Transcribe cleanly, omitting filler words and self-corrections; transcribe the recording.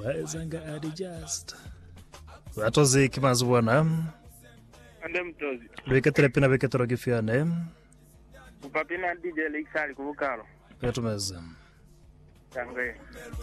Wazanga adjust. Watozi kimazu bwana. Ande mtozi. Lweketele pina beketoro kifiane. Upapina DJ Lexali kubukalo. Yatumeza. Tangue.